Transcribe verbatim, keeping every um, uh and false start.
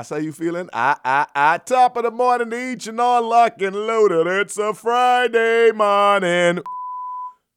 That's how you feeling? I, I, I. Top of the morning to each and all lock and loaded. It's a Friday morning.